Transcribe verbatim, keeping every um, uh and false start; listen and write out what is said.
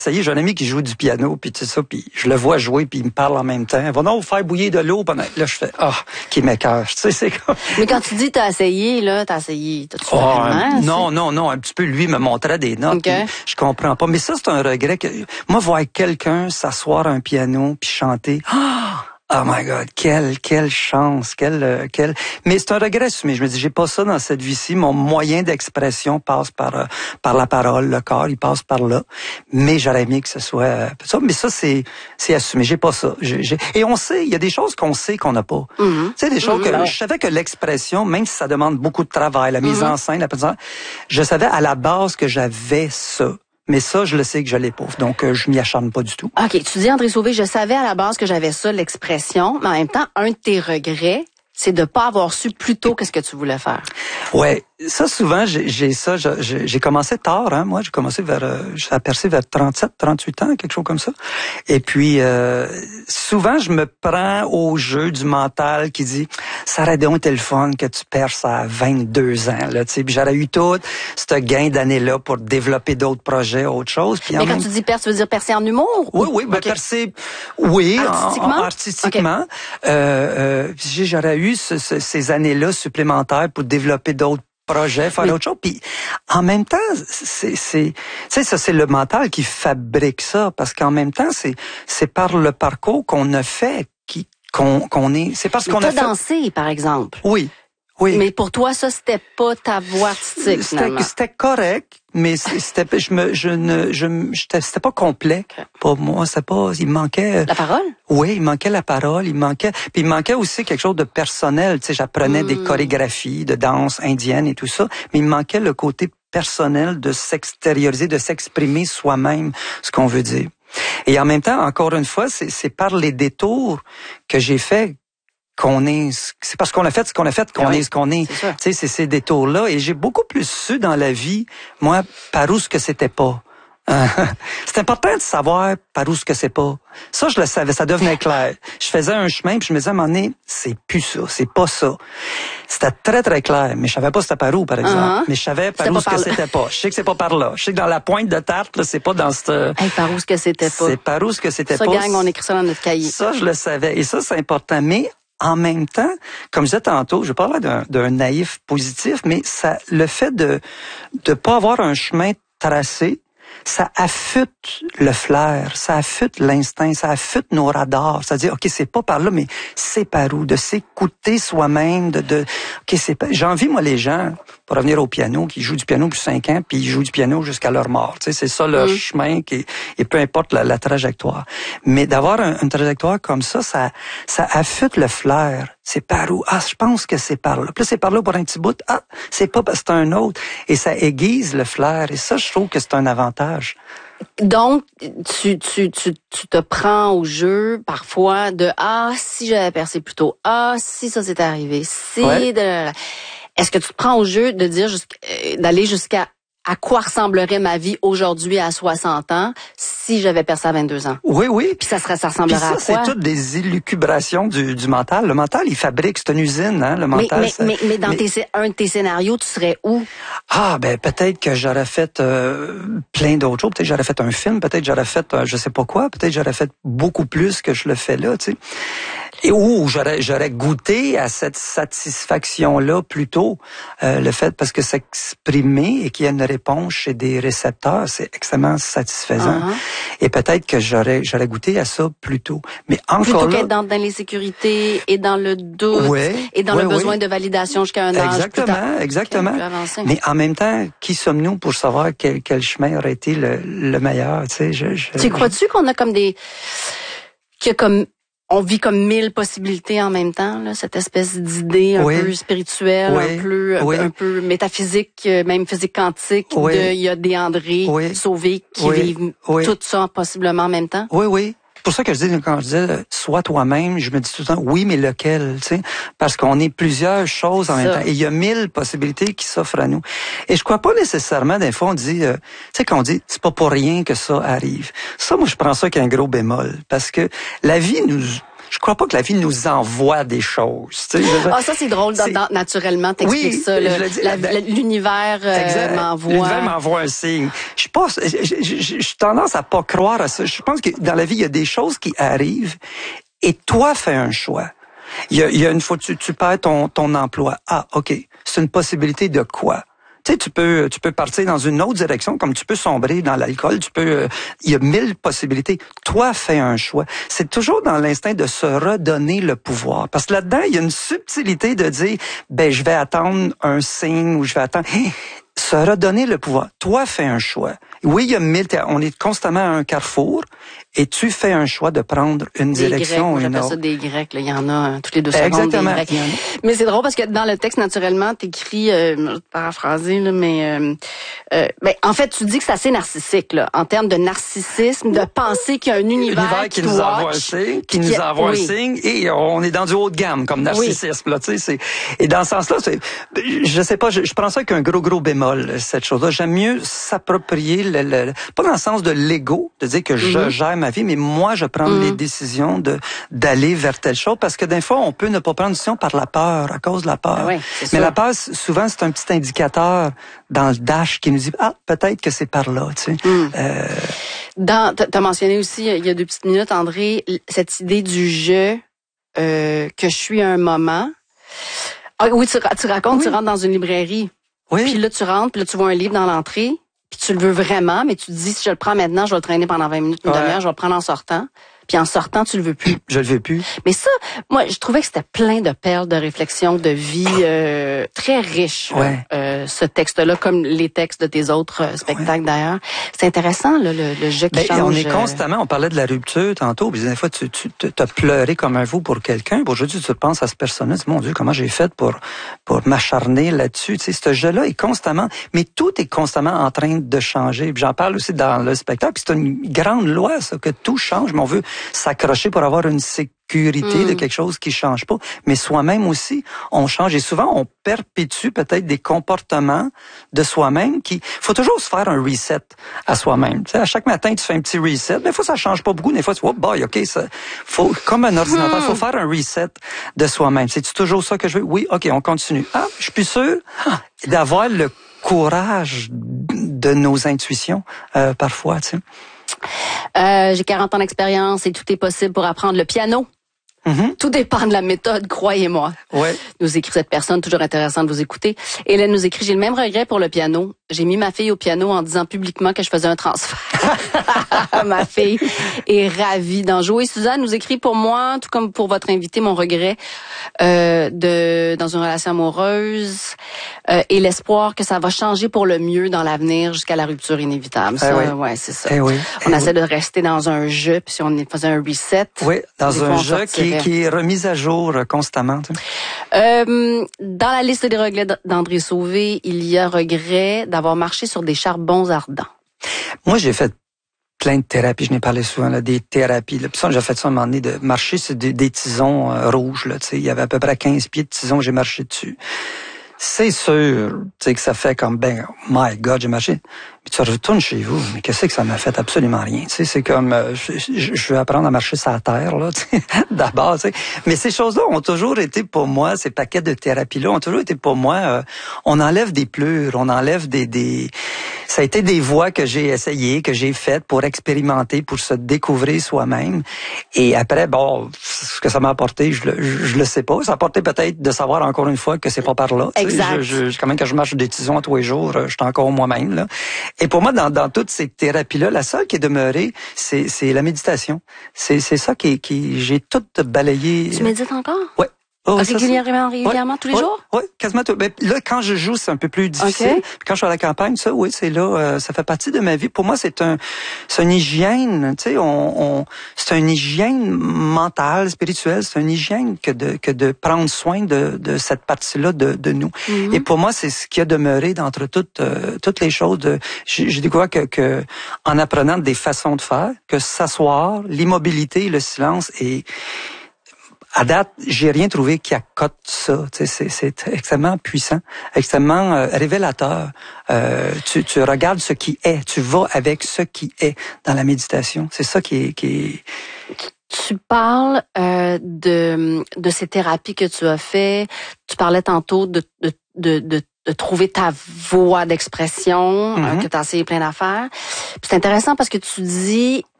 Ça y est, j'ai un ami qui joue du piano, puis tout ça, puis je le vois jouer, puis il me parle en même temps. Il va non faire bouillir de l'eau pendant. Là, je fais ah, qui m'écoeure. Tu sais, c'est comme. Mais quand tu dis t'as essayé, là, t'as essayé, t'as-tu Oh, vraiment? non, non, non, un petit peu. Lui me montrait des notes. Okay. Je comprends pas. Mais ça, c'est un regret que moi voir quelqu'un s'asseoir à un piano puis chanter. Ah! Oh my God, quelle quelle chance, quelle quelle. Mais c'est un regret assumé. Je me dis, j'ai pas ça dans cette vie-ci. Mon moyen d'expression passe par euh, par la parole, le corps, il passe par là. Mais j'aurais aimé que ce soit euh, ça. Mais ça, c'est c'est assumé. J'ai pas ça. J'ai, j'ai... Et on sait, il y a des choses qu'on sait qu'on n'a pas. Mm-hmm. Tu sais, des choses mm-hmm. que je savais que l'expression, même si ça demande beaucoup de travail, la mise mm-hmm. en scène, la présence, je savais à la base que j'avais ça. Mais ça, je le sais que je l'ai pas. Donc, euh, je m'y acharne pas du tout. OK. Tu dis, André Sauvé, je savais à la base que j'avais ça, l'expression. Mais en même temps, un de tes regrets, c'est de pas avoir su plus tôt qu'est-ce que tu voulais faire. Ouais. Ça, souvent, j'ai, j'ai ça. J'ai, j'ai commencé tard, hein. Moi, j'ai commencé vers, euh, j'ai aperçu vers trente-sept, trente-huit ans, quelque chose comme ça. Et puis, euh, souvent, je me prends au jeu du mental qui dit, ça aurait donc été le fun que tu perces à vingt-deux ans, là, tu sais. Puis j'aurais eu tout ce gain d'année-là pour développer d'autres projets, autre chose. Puis mais quand même... tu dis percer, tu veux dire percer en humour? Oui, oui, ben, okay. percer, oui, artistiquement. En, en, artistiquement. Okay. Euh, euh, j'aurais eu ce, ce, ces années-là supplémentaires pour développer d'autres projet, faire oui. autre chose. Puis en même temps, c'est, c'est, tu sais, ça c'est le mental qui fabrique ça, parce qu'en même temps, c'est, c'est par le parcours qu'on a fait, qui, qu'on, qu'on est, c'est parce mais qu'on a fait. T'as dansé, par exemple. Oui. Oui. Mais pour toi, ça, c'était pas ta voix artistique, c'était, c'était correct, mais c'était, je me, je ne, je, c'était pas complet. Okay. Pour moi, c'était pas, il manquait. La parole? Oui, il manquait la parole, il manquait, puis il manquait aussi quelque chose de personnel. Tu sais, j'apprenais mm. des chorégraphies de danse indienne et tout ça, mais il manquait le côté personnel de s'extérioriser, de s'exprimer soi-même ce qu'on veut dire. Et en même temps, encore une fois, c'est, c'est par les détours que j'ai fait qu'on est, c'est parce qu'on a fait ce qu'on a fait qu'on oui, est ce qu'on est. Tu sais, c'est ces détours-là. Et j'ai beaucoup plus su dans la vie, moi, par où ce que c'était pas. C'est important de savoir par où ce que c'est pas. Ça, je le savais, ça devenait clair. Je faisais un chemin, puis je me disais à un moment donné, c'est plus ça, c'est pas ça. C'était très, très clair, mais je savais pas c'était par où, par exemple. Uh-huh. Mais je savais par c'était où ce que c'était pas. Je sais que c'est pas par là. Je sais que dans la pointe de tarte, là, c'est pas dans cette... Hey, par où ce que c'était pas. C'est par où ce que c'était ça, pas. Ça, gang, on écrit ça dans notre cahier. Ça, je le savais. Et ça, c'est important. Mais en même temps, comme je disais tantôt, je parlais d'un, d'un naïf positif, mais ça, le fait de de pas avoir un chemin tracé, ça affûte le flair, ça affûte l'instinct, ça affûte nos radars. C'est-à-dire, OK, c'est pas par là, mais c'est par où? De s'écouter soi-même, de, de OK, c'est pas... J'envie, moi, les gens, pour revenir au piano, qui jouent du piano depuis cinq ans, puis ils jouent du piano jusqu'à leur mort. Tu sais, c'est ça leur mmh. chemin, qui, et peu importe la, la trajectoire. Mais d'avoir un, une trajectoire comme ça, ça, ça affûte le flair. C'est par où? Ah, je pense que c'est par là. Puis là, c'est par là pour un petit bout. Ah, c'est pas parce que c'est un autre. Et ça aiguise le flair. Et ça, je trouve que c'est un avantage. Donc, tu, tu, tu, tu te prends au jeu parfois de « Ah, si j'avais percé plus tôt. Ah, si ça s'était arrivé. Si... Ouais. » de... Est-ce que tu te prends au jeu de dire jusqu'... d'aller jusqu'à à quoi ressemblerait ma vie aujourd'hui à soixante ans si j'avais percé à vingt-deux ans? Oui, oui. Puis ça serait, ça ressemblerait ça, à quoi? C'est toutes des élucubrations du, du mental. Le mental, il fabrique, c'est une usine, hein, le mental. Mais, mais, ça, mais, mais dans mais... Tes, un de tes scénarios, tu serais où? Ah, ben, peut-être que j'aurais fait euh, plein d'autres choses. Peut-être que j'aurais fait un film, peut-être que j'aurais fait euh, je sais pas quoi, peut-être que j'aurais fait beaucoup plus que je le fais là, tu sais. Et où j'aurais, j'aurais goûté à cette satisfaction-là plutôt, euh, le fait, parce que s'exprimer et qu'il y a une réponse chez des récepteurs, c'est extrêmement satisfaisant. Uh-huh. Et peut-être que j'aurais, j'aurais goûté à ça plus tôt. Mais encore plutôt là, qu'être dans, dans l'insécurité et dans le doute ouais, et dans ouais, le besoin ouais. de validation jusqu'à un âge. Exactement, exactement. Okay, mais en même temps, qui sommes-nous pour savoir quel, quel chemin aurait été le, le meilleur, tu sais, je, je, tu crois-tu qu'on a comme des, qu'il y a comme on vit comme mille possibilités en même temps, là, cette espèce d'idée un oui. peu spirituelle, oui. un peu oui. un peu métaphysique, même physique quantique. Oui. De, il y a des André oui. Sauvés qui oui. vivent oui. tout ça possiblement en même temps. Oui, oui. C'est pour ça que je dis, quand je disais, sois toi-même, je me dis tout le temps, oui, mais lequel, tu sais, parce qu'on est plusieurs choses en ça. Même temps. Et il y a mille possibilités qui s'offrent à nous. Et je crois pas nécessairement, des fois, on dit, euh, tu sais, qu'on dit, c'est pas pour rien que ça arrive. Ça, moi, je prends ça qu'un gros bémol. Parce que la vie nous, je crois pas que la vie nous envoie des choses. Tu sais, je, ah, ça, c'est drôle. Dans, dans, naturellement, t'expliques oui, ça. Là, je le dis, la, la, l'univers euh, m'envoie... L'univers m'envoie un signe. Je pense, j'ai tendance à pas croire à ça. Je pense que dans la vie, il y a des choses qui arrivent et toi, fais un choix. Il y a, il y a une fois, tu, tu perds ton, ton emploi. Ah, OK. C'est une possibilité de quoi? Tu sais, tu peux, tu peux partir dans une autre direction, comme tu peux sombrer dans l'alcool, tu peux, euh, il y a mille possibilités. Toi, fais un choix. C'est toujours dans l'instinct de se redonner le pouvoir. Parce que là-dedans, il y a une subtilité de dire, ben, je vais attendre un signe ou je vais attendre. Hey, se redonner le pouvoir. Toi, fais un choix. Oui, il y a mille, on est constamment à un carrefour et tu fais un choix de prendre une des direction Grecs, ou une autre. Ça des Grecs, là, il y en a hein, toutes les deux secondes. Exactement. Des Grecs. Mais c'est drôle parce que dans le texte, naturellement, t'écris, euh, je vais paraphraser, là, mais euh, euh, ben, en fait, tu dis que c'est assez narcissique, là, en termes de narcissisme, de penser qu'il y a un univers, univers qui, qui nous envoie un signe, qui, qui nous envoie oui. un signe, et on est dans du haut de gamme comme narcissisme, oui. là, tu sais, c'est et dans ce sens-là, c'est, je sais pas, je, je prends ça avec un gros gros bémol cette chose-là. J'aime mieux s'approprier le, le pas dans le sens de l'ego, de dire que je mm-hmm. gère ma vie, mais moi, je prends mm. les décisions de d'aller vers telle chose, parce que des fois, on peut ne pas prendre une décision par la peur, à cause de la peur. Ah oui, mais sûr. la peur, souvent, c'est un petit indicateur dans le dash qui nous dit, ah, peut-être que c'est par là, tu sais. Mm. Euh... Dans, t'as mentionné aussi, il y a deux petites minutes, André, cette idée du je, euh, que je suis à un moment. Ah, oui, tu, tu racontes, oui. tu rentres dans une librairie. Oui. Puis là, tu rentres, puis là, tu vois un livre dans l'entrée, puis tu le veux vraiment, mais tu te dis, si je le prends maintenant, je vais le traîner pendant vingt minutes, une ouais. demi-heure, je vais le prendre en sortant. Puis en sortant, tu le veux plus. Je le veux plus. Mais ça, moi, je trouvais que c'était plein de perles de réflexion, de vie euh, très riche, ouais. euh, ce texte-là, comme les textes de tes autres euh, spectacles ouais. d'ailleurs. C'est intéressant, là, le, le jeu qui ben, change. On est constamment, on parlait de la rupture tantôt, puis des fois, tu, tu as pleuré comme un fou pour quelqu'un. Aujourd'hui, tu penses à ce personnage, tu dis, mon Dieu, comment j'ai fait pour pour m'acharner là-dessus. Tu sais, ce jeu-là est constamment, mais tout est constamment en train de changer. Puis j'en parle aussi dans le spectacle, puis c'est une grande loi, ça, que tout change, mais on veut s'accrocher pour avoir une sécurité mmh. de quelque chose qui change pas. Mais soi-même aussi, on change. Et souvent, on perpétue peut-être des comportements de soi-même qui... faut toujours se faire un reset à soi-même. Tu sais, à chaque matin, tu fais un petit reset. Des fois, ça change pas beaucoup. Des fois, tu vois, oh boy, OK, ça... faut, comme un ordinateur, il mmh. faut faire un reset de soi-même. C'est-tu toujours ça que je veux? Oui, OK, on continue. Ah, je suis plus sûr ah, d'avoir le courage de nos intuitions, euh, parfois, tu sais. Euh, j'ai quarante ans d'expérience et tout est possible pour apprendre le piano. Mm-hmm. Tout dépend de la méthode, croyez-moi. Ouais. Nous écrit cette personne, toujours intéressant de vous écouter. Hélène nous écrit, j'ai le même regret pour le piano. J'ai mis ma fille au piano en disant publiquement que je faisais un transfert. Ma fille est ravie d'en jouer. Suzanne nous écrit, pour moi, tout comme pour votre invité, mon regret euh, de dans une relation amoureuse euh, et l'espoir que ça va changer pour le mieux dans l'avenir jusqu'à la rupture inévitable. Ça, eh oui. ouais, c'est ça. Eh oui. On eh essaie oui. de rester dans un jeu, puis si on faisait un reset. Oui, dans un jeu qui, qui est remis à jour constamment. Tu sais. euh, dans la liste des regrets d'André Sauvé, il y a regret d'avoir marché sur des charbons ardents. Moi, j'ai fait plein de thérapies, je n'ai parlé souvent, là, des thérapies. Là. Puis ça, j'ai fait ça à un moment donné, de marcher sur des, des tisons euh, rouges. Là, tu sais. Il y avait à peu près quinze pieds de tisons, j'ai marché dessus. C'est sûr, tu sais, que ça fait comme, ben, my God, j'ai marché. Mais tu retournes chez vous, mais qu'est-ce que ça m'a fait? Absolument rien. Tu sais, c'est comme, euh, je, je, je veux apprendre à marcher sur la terre, là, tu sais, d'abord, tu sais. Mais ces choses-là ont toujours été pour moi, ces paquets de thérapie-là ont toujours été pour moi, euh, on enlève des pleurs, on enlève des, des, ça a été des voies que j'ai essayées, que j'ai faites pour expérimenter, pour se découvrir soi-même. Et après, bon, ce que ça m'a apporté, je le, je, je le sais pas. Ça a apporté peut-être de savoir encore une fois que c'est pas par là. Exact. Je, je, quand même, quand je marche des tisons à tous les jours, je suis encore moi-même, là. Et pour moi, dans, dans toutes ces thérapies-là, la seule qui est demeurée, c'est, c'est la méditation. C'est, c'est ça qui, qui, j'ai tout balayé. Tu médites encore? Ouais. Oh, régulièrement, régulièrement, ouais, tous les ouais, jours? Oui, quasiment tout. Ben, là, quand je joue, c'est un peu plus difficile. Okay. Puis quand je suis à la campagne, ça, oui, c'est là, euh, ça fait partie de ma vie. Pour moi, c'est un, c'est une hygiène, tu sais, on, on, c'est une hygiène mentale, spirituelle, c'est une hygiène que de, que de prendre soin de, de cette partie-là de, de nous. Mm-hmm. Et pour moi, c'est ce qui a demeuré d'entre toutes, euh, toutes les choses. De, j'ai, j'ai découvert que, que, en apprenant des façons de faire, que s'asseoir, l'immobilité, le silence et à date, j'ai rien trouvé qui accote ça. Tu sais, c'est, c'est extrêmement puissant, extrêmement euh, révélateur. Euh, tu, tu regardes ce qui est, tu vas avec ce qui est dans la méditation. C'est ça qui est, qui est... tu parles euh, de de ces thérapies que tu as fait. Tu parlais tantôt de de de, de de trouver ta voie d'expression, mm-hmm. euh, que tu as essayé plein d'affaires. Puis c'est intéressant parce que tu dis